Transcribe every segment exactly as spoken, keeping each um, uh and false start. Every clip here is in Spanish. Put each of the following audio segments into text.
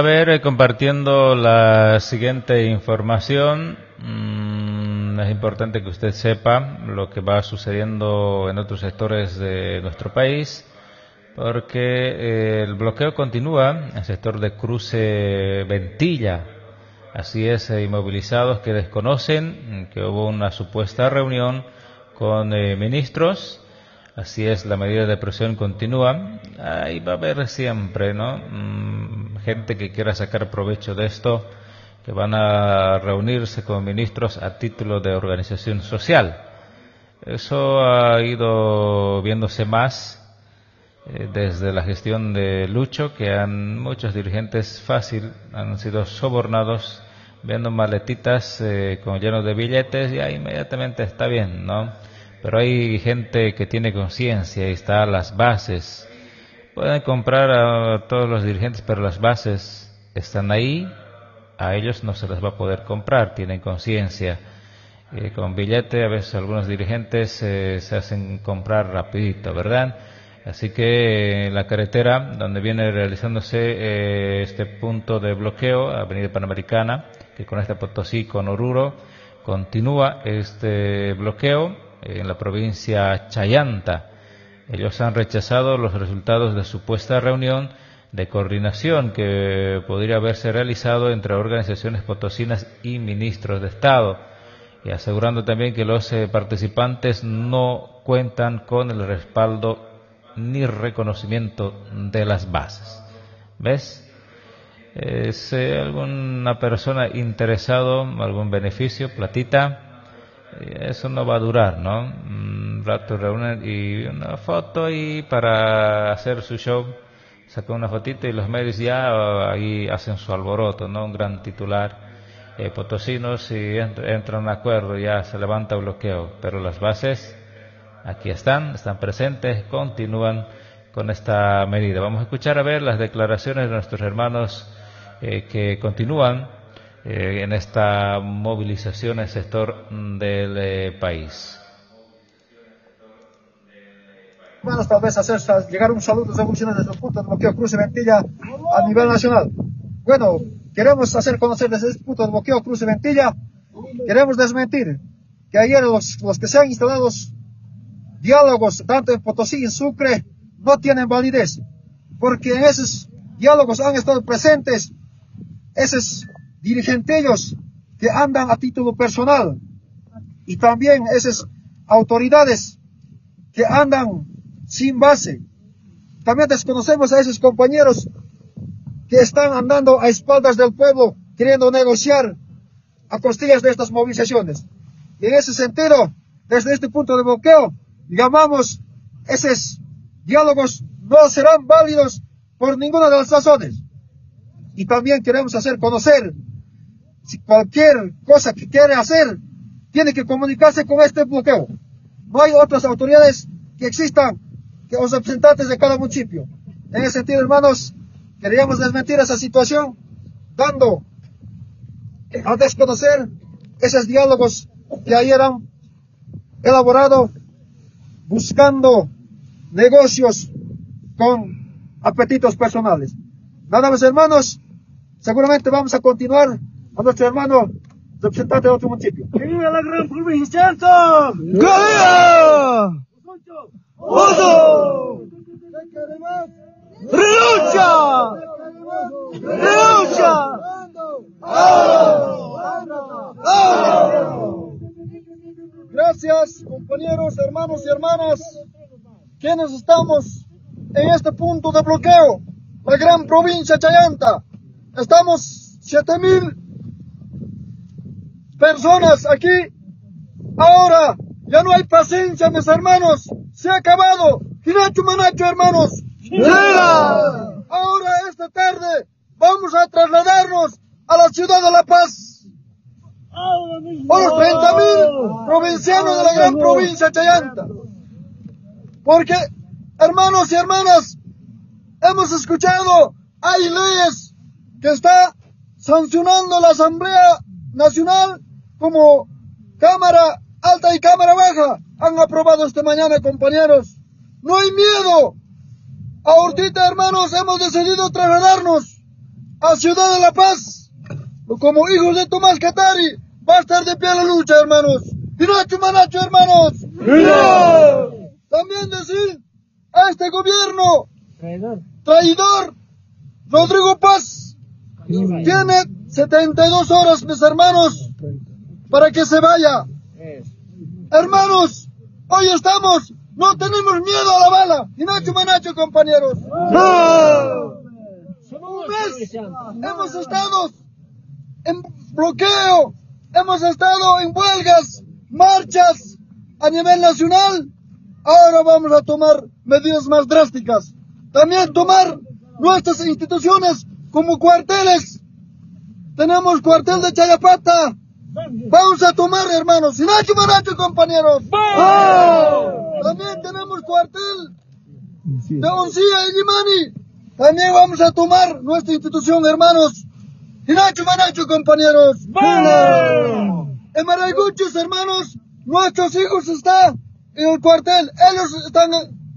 A ver, eh, compartiendo la siguiente información, mmm, es importante que usted sepa lo que va sucediendo en otros sectores de nuestro país, porque eh, el bloqueo continúa en el sector de cruce Ventilla. Así es, eh, inmovilizados que desconocen que hubo una supuesta reunión con eh, ministros. Así es, la medida de presión continúa. Ahí va a haber siempre, ¿no? Mm, gente que quiera sacar provecho de esto, que van a reunirse con ministros a título de organización social. Eso ha ido viéndose más eh, desde la gestión de Lucho, que han muchos dirigentes fácil han sido sobornados viendo maletitas eh, con llenos de billetes, y ahí inmediatamente está bien, ¿no? Pero hay gente que tiene conciencia y está a las bases. Pueden comprar a todos los dirigentes, pero las bases están ahí. A ellos no se les va a poder comprar, tienen conciencia. Eh, con billete a veces algunos dirigentes eh, se hacen comprar rapidito, ¿verdad? Así que en la carretera donde viene realizándose eh, este punto de bloqueo, Avenida Panamericana, que conecta Potosí con Oruro, continúa este bloqueo en la provincia Chayanta. Ellos han rechazado los resultados de supuesta reunión de coordinación que podría haberse realizado entre organizaciones potosinas y ministros de Estado, y asegurando también que los eh, participantes no cuentan con el respaldo ni reconocimiento de las bases. ¿Ves? Eh, si alguna persona interesado, algún beneficio, platita, eso no va a durar, ¿no? Un rato reúnen y una foto y para hacer su show sacan una fotito y los medios ya ahí hacen su alboroto, ¿no? Un gran titular, eh, potosinos, y entra, entra en acuerdo, ya se levanta bloqueo, pero las bases aquí están, están presentes, continúan con esta medida. Vamos a escuchar a ver las declaraciones de nuestros hermanos eh, que continúan Eh, en esta movilización en el sector del eh, país. Hermanos, tal vez hacer llegar un saludo de evoluciones desde el punto de bloqueo Cruce Ventilla a nivel nacional. Bueno, queremos hacer conocer desde este punto de bloqueo Cruce Ventilla, queremos desmentir que ayer los, los que se han instalado diálogos tanto en Potosí y en Sucre no tienen validez, porque en esos diálogos han estado presentes esos dirigentillos que andan a título personal, y también esas autoridades que andan sin base. También desconocemos a esos compañeros que están andando a espaldas del pueblo queriendo negociar a costillas de estas movilizaciones. Y en ese sentido, desde este punto de bloqueo, llamamos esos diálogos no serán válidos por ninguna de las razones. Y también queremos hacer conocer, si cualquier cosa que quiere hacer, tiene que comunicarse con este bloqueo. No hay otras autoridades que existan que los representantes de cada municipio. En ese sentido, hermanos, queríamos desmentir esa situación, dando a desconocer esos diálogos que ayer han elaborado, buscando negocios con apetitos personales. Nada más, hermanos, seguramente vamos a continuar a nuestro hermano representante de otro municipio. ¡Que viva la gran provincia! ¡Gloria! ¡Oso! ¡Relucha! ¡Relucha! Gracias, compañeros, hermanos y hermanas, quienes estamos en este punto de bloqueo, la gran provincia Chayanta. Estamos siete mil personas aquí. Ahora ya no hay paciencia, mis hermanos. Se ha acabado. Ginacho Manacho, hermanos. ¡Llega! Ahora esta tarde vamos a trasladarnos a la ciudad de La Paz. Por los treinta mil provincianos de la gran provincia Chayanta. Porque, hermanos y hermanas, hemos escuchado, hay leyes que está sancionando la Asamblea Nacional como Cámara Alta y Cámara Baja. Han aprobado esta mañana, compañeros. No hay miedo. Ahorita, hermanos, hemos decidido trasladarnos a Ciudad de La Paz, como hijos de Tomás Katari, va a estar de pie a la lucha, hermanos. ¡Hinacho Manacho, hermanos! ¡No! También decir a este gobierno traidor, traidor Rodrigo Paz, tiene setenta y dos horas, mis hermanos, para que se vaya. Hermanos, hoy estamos, no tenemos miedo a la bala. ¡Hinacho Manacho, compañeros! ¡No! Un mes hemos estado en bloqueo, hemos estado en huelgas, marchas a nivel nacional. Ahora vamos a tomar medidas más drásticas. También tomar nuestras instituciones como cuarteles. Tenemos cuartel de Chayapata. Vamos a tomar, hermanos. ¡Hinacho Manacho, compañeros! ¡Oh! También tenemos cuartel de Oncilla y Limani. También vamos a tomar nuestra institución, hermanos. ¡Hinacho Manacho, compañeros! ¡Oh! En Maraiguchos, hermanos, nuestros hijos están en el cuartel. Ellos están,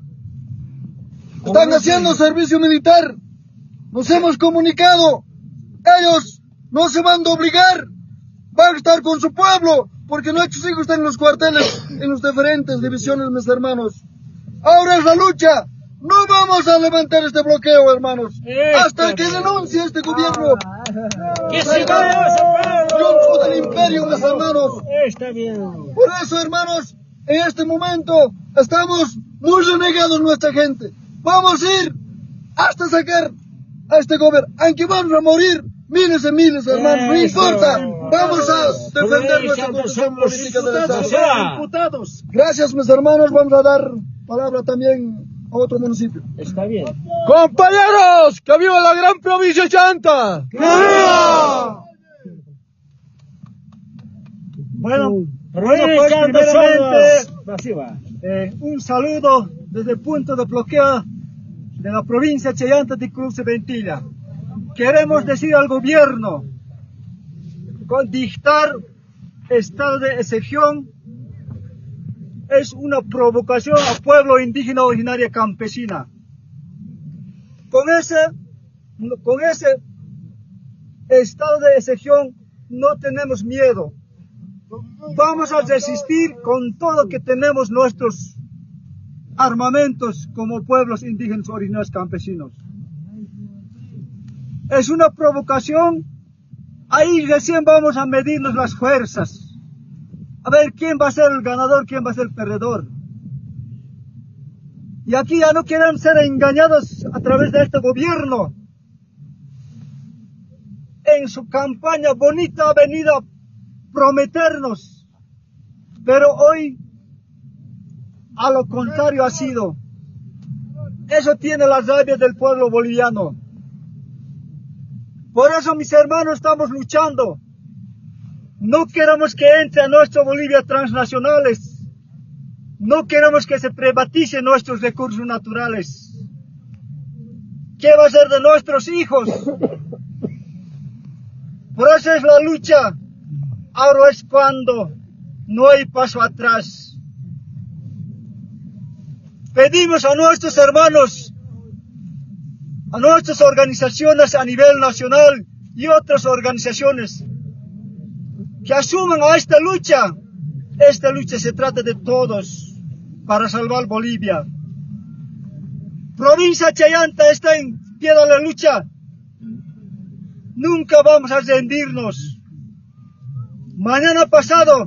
están haciendo servicio militar. Nos hemos comunicado. Ellos no se van a obligar. Van a estar con su pueblo, porque nuestros hijos están en los cuarteles, en las diferentes divisiones, mis hermanos. Ahora es la lucha. No vamos a levantar este bloqueo, hermanos, hasta que denuncie este gobierno. ¡Que se vaya! Triunfo del imperio, mis hermanos. Está bien. Por eso, hermanos, en este momento estamos muy renegados nuestra gente. Vamos a ir hasta sacar a este gobierno, aunque vamos a morir miles y miles, hermanos, no importa. Vamos a defender nuestra constitución política del Estado. Diputados. Gracias, mis hermanos. Vamos a dar palabra también a otro municipio. Está bien. Compañeros, que viva la gran provincia Chayanta. ¡Que viva! Bueno, Bueno, pues, primeramente, eh, un saludo desde el punto de bloqueo de la provincia Chayanta de Cruz de Ventilla. Queremos decir al gobierno, con dictar estado de excepción es una provocación al pueblo indígena originaria campesina. Con ese, con ese estado de excepción no tenemos miedo. Vamos a resistir con todo que tenemos nuestros armamentos como pueblos indígenas originarios campesinos. Es una provocación. Ahí recién vamos a medirnos las fuerzas. A ver quién va a ser el ganador, quién va a ser el perdedor. Y aquí ya no quieren ser engañados a través de este gobierno. En su campaña bonita ha venido a prometernos. Pero hoy, a lo contrario ha sido. Eso tiene las rabias del pueblo boliviano. Por eso, mis hermanos, estamos luchando. No queremos que entre a nuestra Bolivia transnacionales. No queremos que se privaticen nuestros recursos naturales. ¿Qué va a ser de nuestros hijos? Por eso es la lucha. Ahora es cuando no hay paso atrás. Pedimos a nuestros hermanos, a nuestras organizaciones a nivel nacional y otras organizaciones que asuman a esta lucha. Esta lucha se trata de todos para salvar Bolivia. Provincia Chayanta está en pie de la lucha. Nunca vamos a rendirnos. Mañana pasado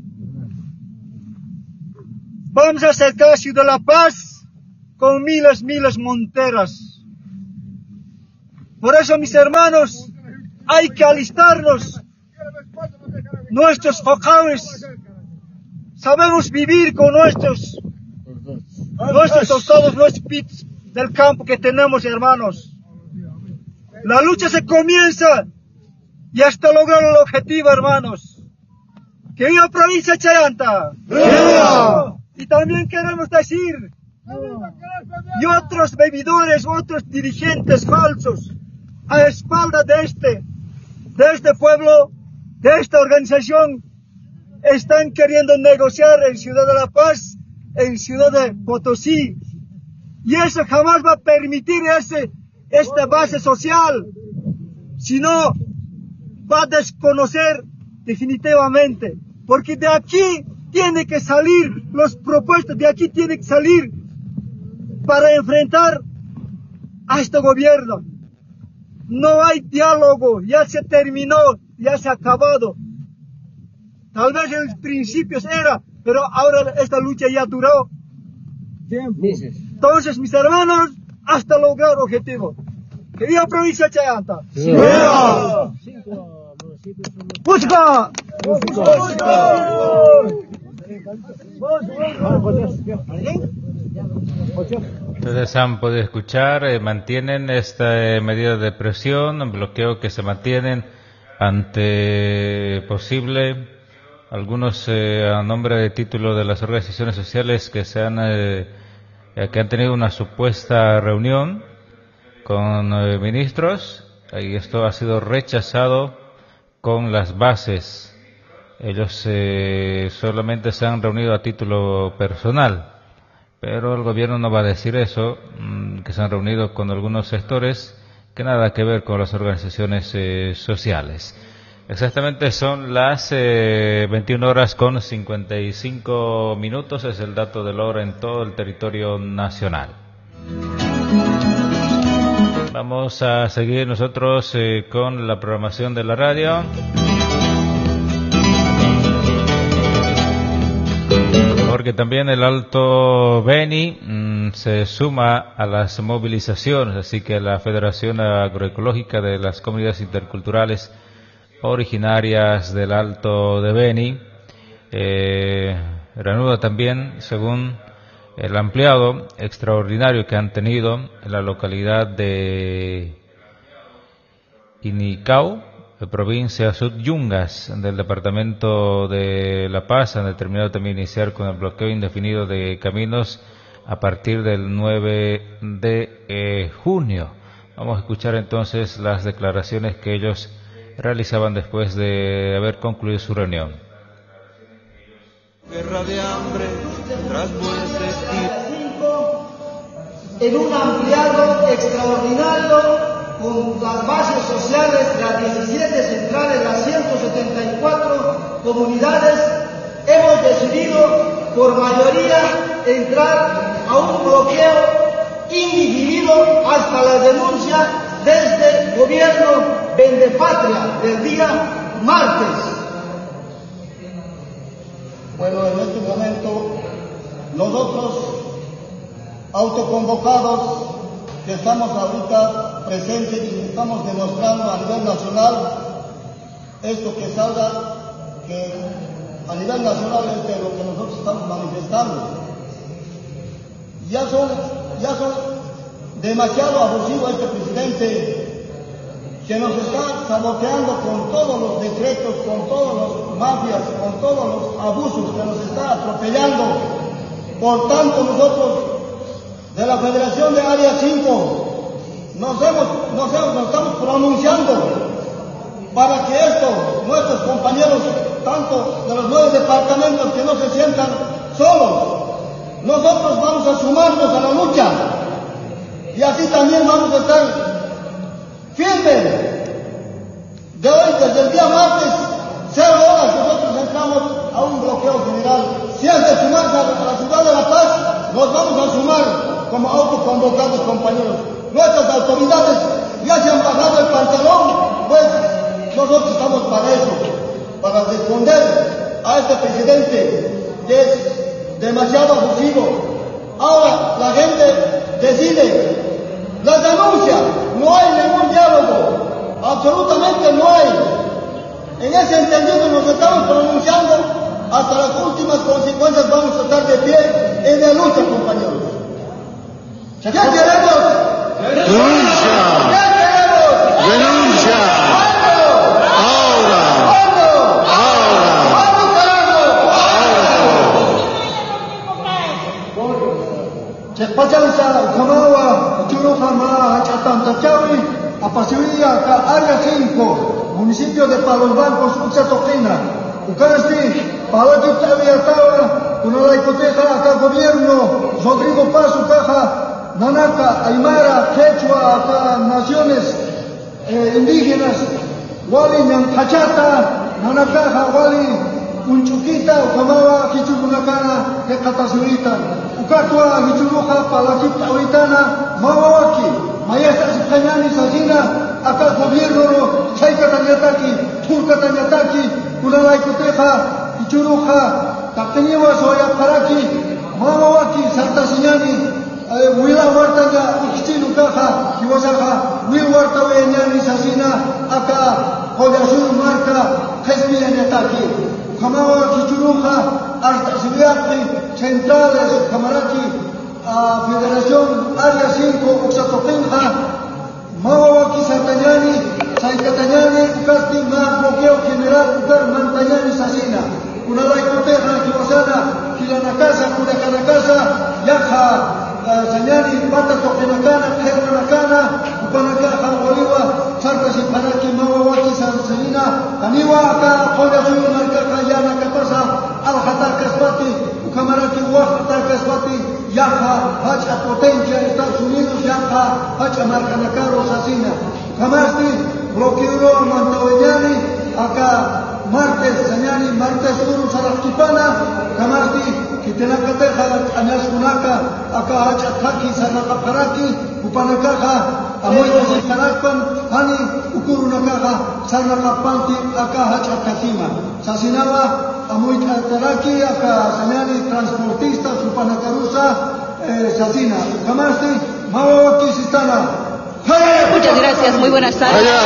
vamos a acercar a Ciudad de La Paz con miles, miles monteras. Por eso, mis hermanos, hay que alistarnos. Nuestros focales, sabemos vivir con nuestros, nuestros tostados, nuestros pits del campo que tenemos, hermanos. La lucha se comienza y hasta lograr el objetivo, hermanos. ¡Que viva provincia Chayanta! ¡Viva! Y también queremos decir, y otros bebidores, otros dirigentes falsos, a espalda de este, de este pueblo, de esta organización, están queriendo negociar en Ciudad de La Paz, en Ciudad de Potosí, y eso jamás va a permitir ese, esta base social. si no, va a desconocer definitivamente, porque de aquí tiene que salir los propuestos, de aquí tiene que salir para enfrentar a este gobierno. No hay diálogo, ya se terminó, ya se ha acabado. Tal vez en los principios era, pero ahora esta lucha ya duró. Entonces, mis hermanos, hasta lograr objetivo. ¡Que viva provincia de Chayanta! ¡Sí! ¡Busca! Ustedes han podido escuchar, eh, mantienen esta eh, medida de presión, un bloqueo que se mantienen ante posible, algunos eh, a nombre de título de las organizaciones sociales que se han eh, que han tenido una supuesta reunión con eh, ministros, y esto ha sido rechazado con las bases. Ellos eh, solamente se han reunido a título personal, pero el gobierno no va a decir eso, mmm, que se han reunido con algunos sectores que nada que ver con las organizaciones eh, sociales. Exactamente son las eh, veintiuna horas con cincuenta y cinco minutos, es el dato de la hora en todo el territorio nacional. Vamos a seguir nosotros eh, con la programación de la radio. Porque también el Alto Beni mmm, se suma a las movilizaciones, así que la Federación Agroecológica de las Comunidades Interculturales originarias del Alto de Beni eh, reanuda también, según el ampliado extraordinario que han tenido en la localidad de Inicao, provincia Sudyungas del departamento de La Paz. Han determinado también iniciar con el bloqueo indefinido de caminos a partir del nueve de eh, junio. Vamos a escuchar entonces las declaraciones que ellos realizaban después de haber concluido su reunión. Guerra de hambre, tras muertes y... en un ampliado extraordinario con las bases sociales de las diecisiete centrales, las ciento setenta y cuatro comunidades, hemos decidido por mayoría entrar a un bloqueo indefinido hasta la denuncia desde el gobierno Vendepatria del día martes. Bueno, en este momento nosotros autoconvocados que estamos ahorita presentes y estamos demostrando a nivel nacional esto que salga, que a nivel nacional es de lo que nosotros estamos manifestando. Ya son, ya son demasiado abusivos este presidente que nos está saboteando con todos los decretos, con todos los mafias, con todos los abusos que nos está atropellando. Por tanto, nosotros de la Federación de Área cinco nos, hemos, nos, hemos, nos estamos pronunciando para que esto, nuestros compañeros, tanto de los nueve departamentos, que no se sientan solos. Nosotros vamos a sumarnos a la lucha y así también vamos a estar firmes. De hoy, desde el día martes, cero horas, nosotros entramos a un bloqueo general. Si es de sumarse a la ciudad de La Paz, nos vamos a sumar como autoconvocados, compañeros. Nuestras autoridades ya se han bajado el pantalón, pues nosotros estamos para eso, para responder a este presidente que es demasiado abusivo. Ahora la gente decide. Las denuncias, no hay ningún diálogo, absolutamente no hay. En ese entendido nos estamos pronunciando, hasta las últimas consecuencias vamos a estar de pie en la lucha, compañeros. ¿Qué queremos? ¡Denuncia! ¿Qué queremos? ¡Denuncia! ¡Ahora! ¡Ahora! ¡Ahora! ¡Vamos, carajo! Chekpachansa, Konawa, Churujama, Chatantachawi, Apasiuía, Área cinco, municipio de Palos Blancos, Utsatoquina, Ucarasti, Palacio Taviatawa, Unalaicoteja, acá gobierno, Rodrigo Paso, Caja, Nanaka, Aymara, Quechua, acá naciones, eh, indígenas, wali Ñankachata, Nanakaja, wali Unchuquita, Ukamawa, Hichukunakana, Hekatasurita, Ukatwa, Hichuruja, Palakita, Oritana, Mawaki, Mayesta, Sipanyani, Sajina, acá gobierno, Chaikatanyataki, Turkatanyataki, Kunalaikuteja, Hichuruja, Tapteniwa, Soya Paraki, Mawaki, Santa Siñani, Wila Wartanya, Ukichinu Kaja, Kiwasaja, Wil Wartaweñani, Sasina, acá, Joyasun Marca, Jespianyataki. Kamawa Kichuruja, Artasiviaki, Centrales, Kamaraki, a Federación Área cinco, Uxatopenja, Mawawaki Santañani, Saikatañani, Ukasti, Ma, Bloqueo General, Ukar, Mantañani, Sasina, Unalai Coteja, Kiwasana, Kilanakasa, Kunakanakasa, Yaja, Sañani, Pata Tokenakana, Keranakana, Upanakaja, Boliva, Sarta Sipanaki, Mawawaki, Sanselina, Aniwa, acá, Joya Sur, Marca, Yana, Katasa, Al-Hatar Kasbati, Ukamaraki, Wahatar Kasbati, Yaja, Hacha Potencia, Estados Unidos, Yaja, Hacha Marcanacaro, Sasina, Ukamasti, Bloqueo, Mantaweñani, acá, Martes, Sañani, Martes, Uru, Sarajkipana, Ukamasti, Kitenakateja, Añas Kunaka, acá, Hacha Taki, Sarnakaparaki, Upanakaja, Amoyta Sikarakpan, Hani, Ukurunakaja, Sarnakapanti, acá, Hacha Katima, Sasinaba, Amoyta Taraki, acá, Sañani, transportistas, Upanakarusa, eh, Sasina, Ukamasti, Mawawaki, Sitana. Muchas gracias, muy buenas tardes. Allá,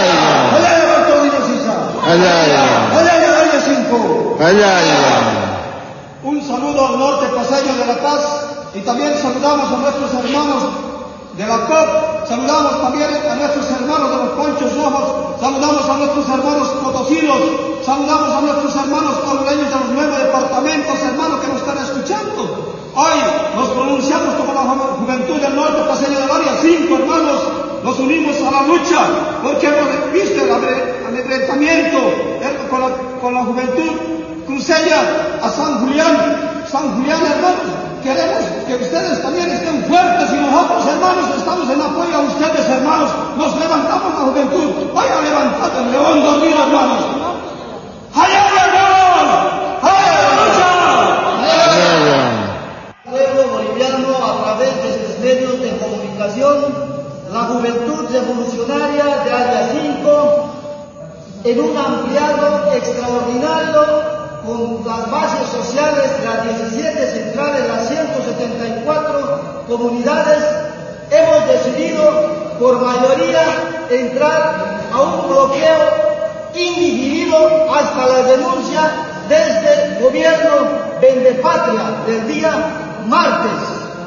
allá. Un saludo al norte paseño de La Paz y también saludamos a nuestros hermanos de la C O P, saludamos también a nuestros hermanos de los Ponchos Rojos, saludamos a nuestros hermanos potosinos, saludamos a nuestros hermanos coruleños de los nueve departamentos, hermanos que nos están escuchando. Hoy nos pronunciamos como la juventud del norte paseño del área cinco, hermanos, nos unimos a la lucha porque hemos visto el amedrentamiento con la, con la juventud cruceña a San Julián, San Julián, hermanos. Queremos que ustedes también estén fuertes y nosotros, hermanos, estamos en apoyo a ustedes, hermanos. Nos levantamos la juventud. Vaya levantado el león dormido, hermanos. ¡Allá, hermanos! ¡Allá la lucha! Pueblo boliviano, a través de estos medios de comunicación, la juventud revolucionaria de Área cinco, en un ampliado extraordinario con las bases sociales de las diecisiete centrales, las ciento setenta y cuatro comunidades, hemos decidido por mayoría entrar a un bloqueo indiferido hasta la denuncia desde el gobierno Vendepatria del día martes.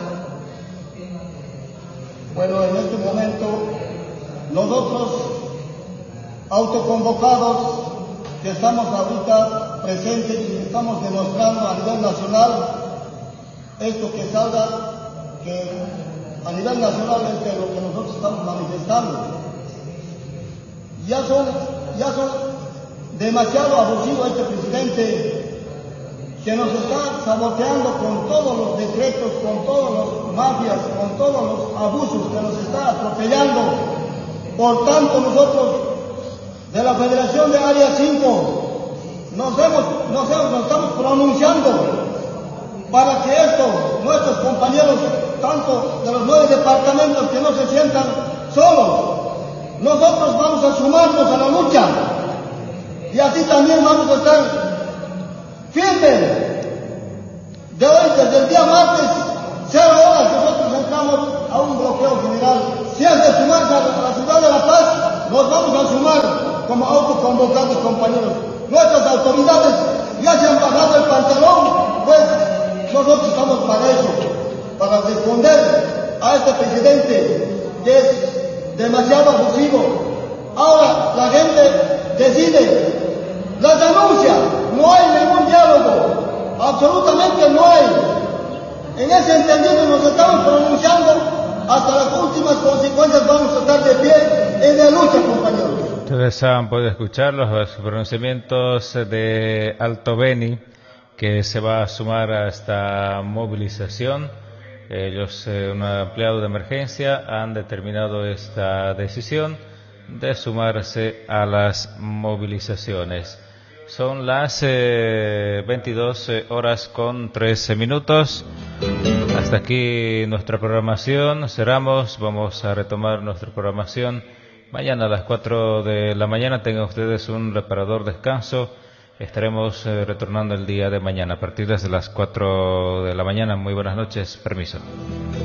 Bueno, en este momento, nosotros, autoconvocados, que estamos ahorita presentes y estamos demostrando a nivel nacional esto que salga, que a nivel nacional es de lo que nosotros estamos manifestando. Ya son, ya son demasiado abusivos este presidente que nos está saboteando con todos los decretos, con todos los mafias, con todos los abusos que nos está atropellando. Por tanto, nosotros de la Federación de Área cinco nos, hemos, nos, hemos, nos estamos pronunciando para que esto, nuestros compañeros, tanto de los nueve departamentos, que no se sientan solos. Nosotros vamos a sumarnos a la lucha y así también vamos a estar firmes. De hoy, desde el día martes, cero horas, nosotros entramos a un bloqueo general. Si es de sumarse a la ciudad de La Paz, nos vamos a sumar como autoconvocados, compañeros. Nuestras autoridades ya se han bajado el pantalón, pues nosotros estamos para eso, para responder a este presidente que es demasiado abusivo. Ahora la gente decide, la denuncia, no hay ningún diálogo, absolutamente no hay. En ese entendido nos estamos pronunciando hasta las últimas consecuencias, vamos a estar de pie en la lucha, compañeros. Ustedes han podido escuchar los pronunciamientos de Alto Beni, que se va a sumar a esta movilización. Ellos, eh, un empleado de emergencia, han determinado esta decisión de sumarse a las movilizaciones. Son las eh, veintidós horas con trece minutos. Hasta aquí nuestra programación. Cerramos. Vamos a retomar nuestra programación mañana a las cuatro de la mañana. Tengan ustedes un reparador descanso. Estaremos eh, retornando el día de mañana a partir de las cuatro de la mañana. Muy buenas noches. Permiso.